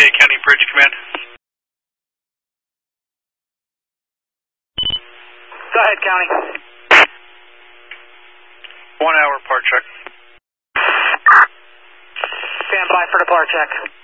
Fayette County Bridge Command. Go ahead, County. 1 hour part check. Stand by for depart check.